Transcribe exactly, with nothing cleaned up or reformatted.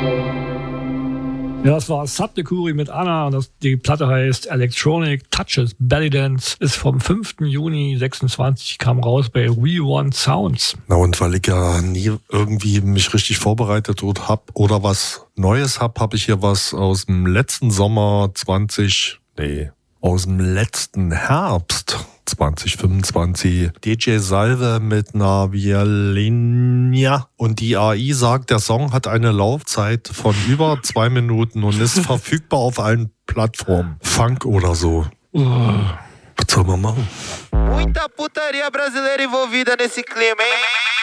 Ja, das war Subdecuri mit Anna und das, die Platte heißt Electronic Touches Belly Dance, ist vom fünften Juni sechsundzwanzig, kam raus bei We Want Sounds. Na und weil ich ja nie irgendwie mich richtig vorbereitet hab oder was Neues hab, habe ich hier was aus dem letzten Sommer zwanzig, nee, aus dem letzten Herbst zwanzig fünfundzwanzig. D J Salve mit einer Violina. Und die A I sagt, der Song hat eine Laufzeit von über zwei Minuten und ist verfügbar auf allen Plattformen. Funk oder so. Oh, was soll man machen? Muita putaria brasileira envolvida nesse clima, hein?